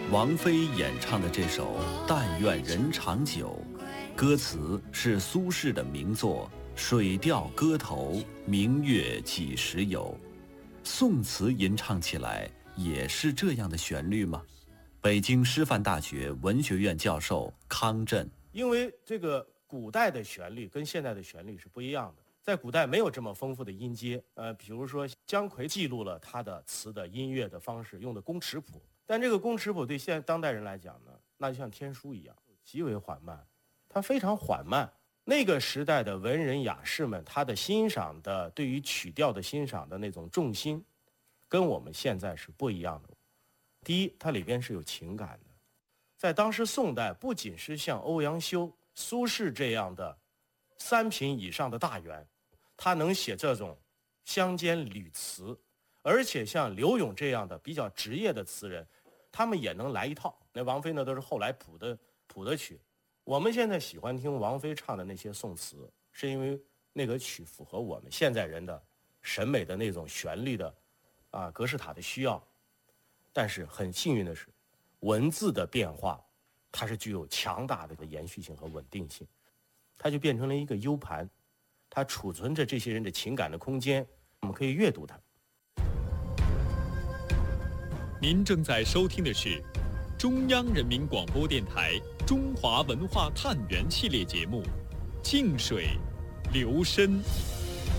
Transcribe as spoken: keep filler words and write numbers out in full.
王菲演唱的这首《但愿人长久》，歌词是苏轼的名作《水调歌头·明月几时有》。宋词吟唱起来也是这样的旋律吗？北京师范大学文学院教授康震， 因为这个古代的旋律跟现在的旋律是不一样的，在古代没有这么丰富的音阶，呃，比如说姜夔记录了他的词的音乐的方式，用的宫尺谱，但这个宫尺谱对现在当代人来讲呢，那就像天书一样，极为缓慢，它非常缓慢。那个时代的文人雅士们，他的欣赏的对于曲调的欣赏的那种重心，跟我们现在是不一样的。第一，它里边是有情感的，在当时宋代，不仅是像欧阳修、苏轼这样的三品以上的大员，他能写这种乡间旅词，而且像柳永这样的比较职业的词人，他们也能来一套。那王菲呢，都是后来谱的谱的曲。我们现在喜欢听王菲唱的那些宋词，是因为那个曲符合我们现在人的审美的那种旋律的啊格式塔的需要。但是很幸运的是，文字的变化它是具有强大的延续性和稳定性，它就变成了一个 U 盘，它储存着这些人的情感的空间，我们可以阅读它。 您正在收听的是中央人民广播电台中华文化探源系列节目《静水流深》。